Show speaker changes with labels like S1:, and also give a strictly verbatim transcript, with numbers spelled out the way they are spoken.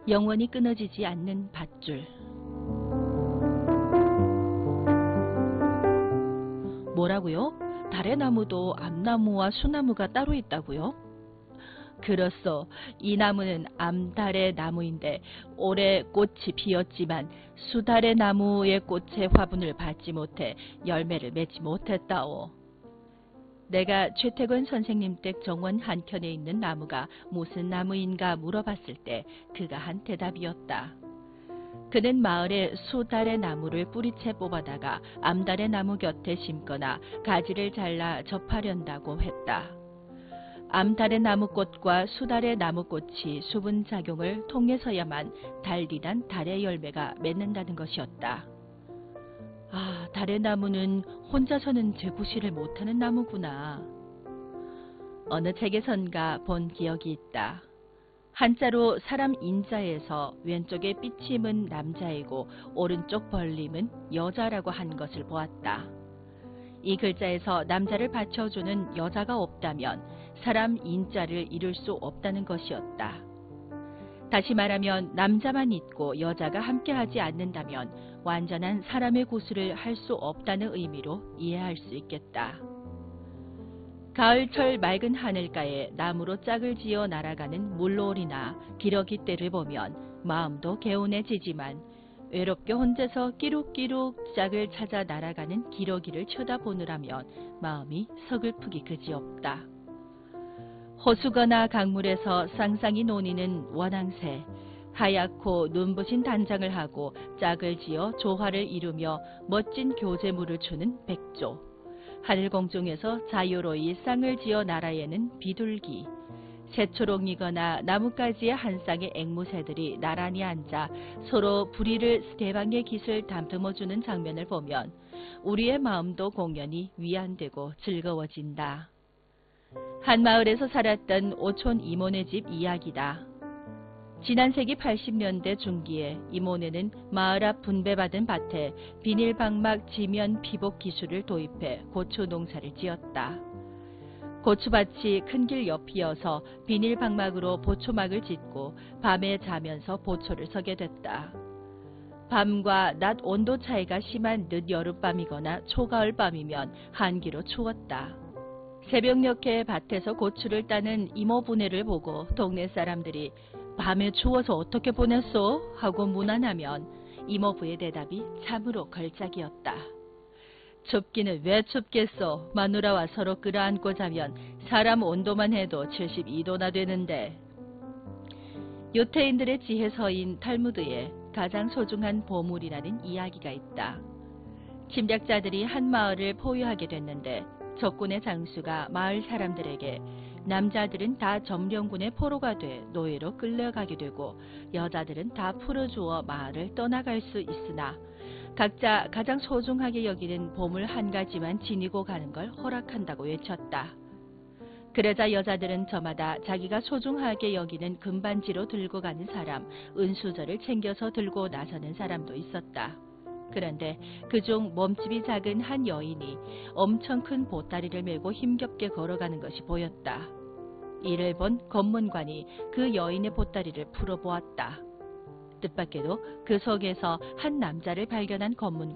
S1: 영원히 끊어지지 않는 밧줄. 뭐라고요? 달의 나무도 암나무와 수나무가 따로 있다고요? 그렇소. 이 나무는 암달의 나무인데 올해 꽃이 피었지만 수달의 나무의 꽃의 화분을 받지 못해 열매를 맺지 못했다오. 내가 최태권 선생님 댁 정원 한켠에 있는 나무가 무슨 나무인가 물어봤을 때 그가 한 대답이었다. 그는 마을에 수달의 나무를 뿌리채 뽑아다가 암달의 나무 곁에 심거나 가지를 잘라 접하련다고 했다. 암달의 나무꽃과 수달의 나무꽃이 수분 작용을 통해서야만 달디단 달의 열매가 맺는다는 것이었다. 아, 달의 나무는 혼자서는 되구실을 못하는 나무구나. 어느 책에선가 본 기억이 있다. 한자로 사람 인자에서 왼쪽에 삐침은 남자이고 오른쪽 벌림은 여자라고 한 것을 보았다. 이 글자에서 남자를 받쳐주는 여자가 없다면 사람 인자를 이룰 수 없다는 것이었다. 다시 말하면 남자만 있고 여자가 함께하지 않는다면 완전한 사람의 구슬을 할 수 없다는 의미로 이해할 수 있겠다. 가을철 맑은 하늘가에 나무로 짝을 지어 날아가는 물놀이나 기러기 떼를 보면 마음도 개운해지지만 외롭게 혼자서 끼룩끼룩 짝을 찾아 날아가는 기러기를 쳐다보느라면 마음이 서글프기 그지없다. 호수거나 강물에서 쌍쌍이 논이는 원앙새, 하얗고 눈부신 단장을 하고 짝을 지어 조화를 이루며 멋진 교제물을 추는 백조, 하늘공중에서 자유로이 쌍을 지어 날아예는 비둘기, 새초록이거나 나뭇가지의 한 쌍의 앵무새들이 나란히 앉아 서로 부리를 대방의 깃을 다듬어주는 장면을 보면 우리의 마음도 공연히 위안되고 즐거워진다. 한 마을에서 살았던 오촌 이모네 집 이야기다. 지난 세기 팔십 년대 중기에 이모네는 마을 앞 분배받은 밭에 비닐방막 지면 피복 기술을 도입해 고추 농사를 지었다. 고추밭이 큰 길 옆이어서 비닐방막으로 보초막을 짓고 밤에 자면서 보초를 서게 됐다. 밤과 낮 온도 차이가 심한 늦여름밤이거나 초가을밤이면 한기로 추웠다. 새벽녘에 밭에서 고추를 따는 이모부네를 보고 동네 사람들이 밤에 추워서 어떻게 보냈소? 하고 문안하면 이모부의 대답이 참으로 걸작이었다. 춥기는 왜 춥겠소? 마누라와 서로 끌어안고 자면 사람 온도만 해도 칠십이 도나 되는데. 유태인들의 지혜서인 탈무드에 가장 소중한 보물이라는 이야기가 있다. 침략자들이 한 마을을 포위하게 됐는데 적군의 장수가 마을 사람들에게 남자들은 다 점령군의 포로가 돼 노예로 끌려가게 되고 여자들은 다 풀어주어 마을을 떠나갈 수 있으나 각자 가장 소중하게 여기는 보물 한 가지만 지니고 가는 걸 허락한다고 외쳤다. 그러자 여자들은 저마다 자기가 소중하게 여기는 금반지로 들고 가는 사람, 은수저를 챙겨서 들고 나서는 사람도 있었다. 그런데 그중 몸집이 작은 한 여인이 엄청 큰 보따리를 메고 힘겹게 걸어가는 것이 보였다. 이를 본 검문관이 그 여인의 보따리를 풀어보았다. 뜻밖에도 그 속에서 한 남자를 발견한 검문관은